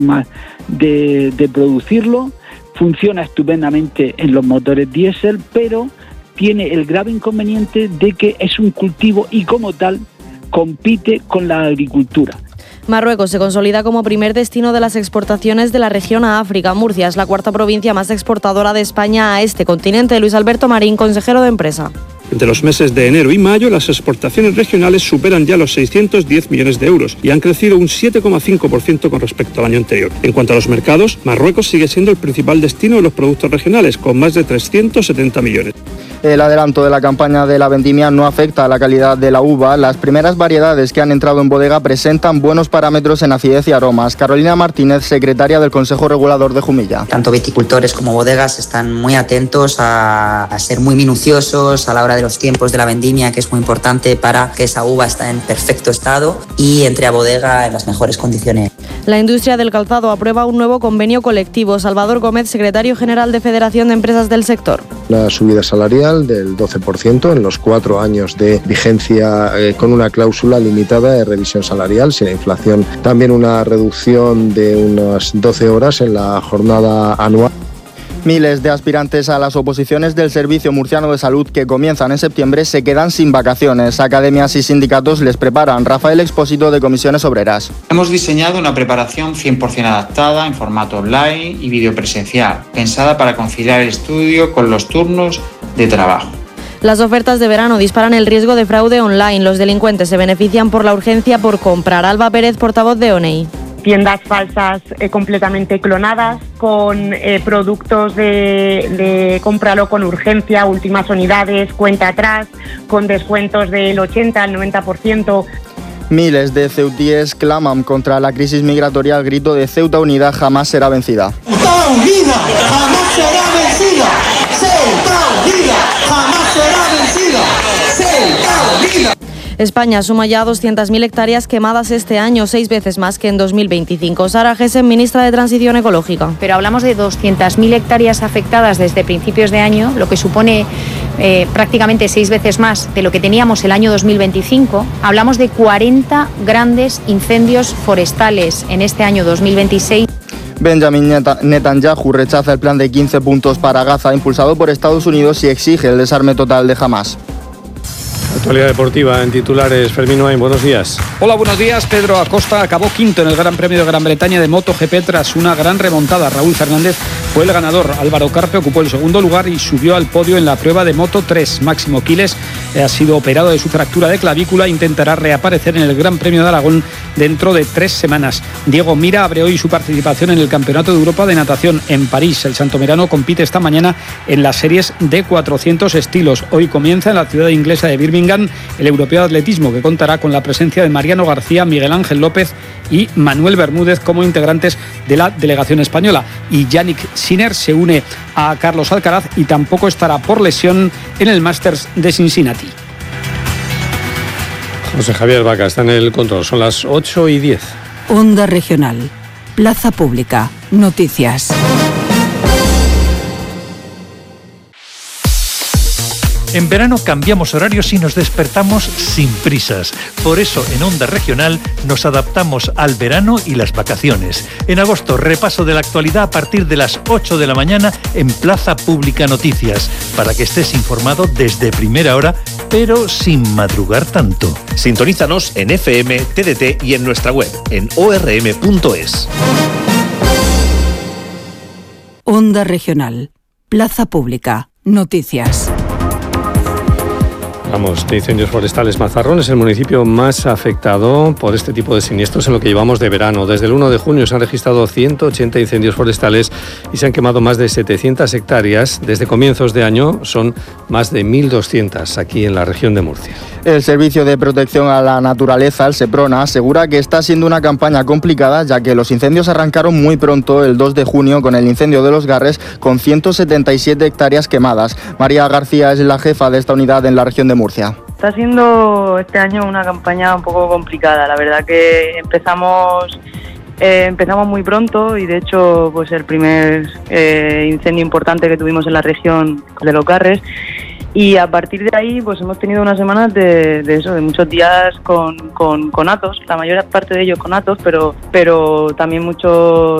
formas de producirlo. Funciona estupendamente en los motores diésel, pero tiene el grave inconveniente de que es un cultivo y como tal compite con la agricultura. Marruecos se consolida como primer destino de las exportaciones de la región a África. Murcia es la cuarta provincia más exportadora de España a este continente. Luis Alberto Marín, consejero de Empresa. Entre los meses de enero y mayo, las exportaciones regionales superan ya los 610 millones de euros y han crecido un 7,5% con respecto al año anterior. En cuanto a los mercados, Marruecos sigue siendo el principal destino de los productos regionales, con más de 370 millones. El adelanto de la campaña de la vendimia no afecta a la calidad de la uva. Las primeras variedades que han entrado en bodega presentan buenos parámetros en acidez y aromas. Carolina Martínez, secretaria del Consejo Regulador de Jumilla. Tanto viticultores como bodegas están muy atentos a ser muy minuciosos a la hora de los tiempos de la vendimia, que es muy importante para que esa uva esté en perfecto estado y entre a bodega en las mejores condiciones. La industria del calzado aprueba un nuevo convenio colectivo. Salvador Gómez, secretario general de Federación de Empresas del sector. Una subida salarial del 12% en los 4 años de vigencia, con una cláusula limitada de revisión salarial sin la inflación. También una reducción de unas 12 horas en la jornada anual. Miles de aspirantes a las oposiciones del Servicio Murciano de Salud que comienzan en septiembre se quedan sin vacaciones. Academias y sindicatos les preparan. Rafael Expósito, de Comisiones Obreras. Hemos diseñado una preparación 100% adaptada en formato online y videopresencial, pensada para conciliar el estudio con los turnos de trabajo. Las ofertas de verano disparan el riesgo de fraude online. Los delincuentes se benefician por la urgencia por comprar. Alba Pérez, portavoz de ONEI. Tiendas falsas completamente clonadas, con productos de cómpralo con urgencia, últimas unidades, cuenta atrás, con descuentos del 80 al 90%. Miles de ceutíes claman contra la crisis migratoria al grito de Ceuta unida jamás será vencida. ¡Ceuta unida jamás será vencida! ¡Ceuta unida jamás será vencida! ¡Ceuta unida! España suma ya 200.000 hectáreas quemadas este año, 6 veces más que en 2025. Sara Gessen, ministra de Transición Ecológica. Pero hablamos de 200.000 hectáreas afectadas desde principios de año, lo que supone prácticamente 6 veces más de lo que teníamos el año 2025. Hablamos de 40 grandes incendios forestales en este año 2026. Benjamin Netanyahu rechaza el plan de 15 puntos para Gaza impulsado por Estados Unidos y exige el desarme total de Hamás. Actualidad deportiva en titulares. Fermín Oain, buenos días. Hola, buenos días. Pedro Acosta acabó quinto en el Gran Premio de Gran Bretaña de MotoGP tras una gran remontada. Raúl Fernández fue el ganador. Álvaro Carpe ocupó el segundo lugar y subió al podio en la prueba de Moto3. Máximo Quiles ha sido operado de su fractura de clavícula e intentará reaparecer en el Gran Premio de Aragón dentro de 3 semanas. Diego Mira abre hoy su participación en el Campeonato de Europa de Natación en París. El santomerano compite esta mañana en las series de 400 estilos. Hoy comienza en la ciudad inglesa de Birmingham el Europeo de Atletismo, que contará con la presencia de Mariano García, Miguel Ángel López y Manuel Bermúdez como integrantes de la delegación española. Y Yannick Sinner se une a Carlos Alcaraz y tampoco estará por lesión en el Masters de Cincinnati. José Javier Vaca está en el control. Son las 8:10. Onda Regional. Plaza Pública. Noticias. En verano cambiamos horarios y nos despertamos sin prisas. Por eso en Onda Regional nos adaptamos al verano y las vacaciones. En agosto, repaso de la actualidad a partir de las 8 de la mañana en Plaza Pública Noticias, para que estés informado desde primera hora, pero sin madrugar tanto. Sintonízanos en FM, TDT y en nuestra web, en orm.es. Onda Regional. Plaza Pública. Noticias. Hablamos de incendios forestales. Mazarrón es el municipio más afectado por este tipo de siniestros en lo que llevamos de verano. Desde el 1 de junio se han registrado 180 incendios forestales y se han quemado más de 700 hectáreas. Desde comienzos de año son más de 1.200 aquí en la región de Murcia. El Servicio de Protección a la Naturaleza, el SEPRONA, asegura que está siendo una campaña complicada, ya que los incendios arrancaron muy pronto, el 2 de junio, con el incendio de Los Garres, con 177 hectáreas quemadas. María García es la jefa de esta unidad en la región de Murcia. Está siendo este año una campaña un poco complicada. La verdad que empezamos muy pronto y de hecho pues el primer incendio importante que tuvimos en la región de Los Garres. Y a partir de ahí pues hemos tenido unas semanas de muchos días con conatos, la mayor parte de ellos conatos, pero también muchos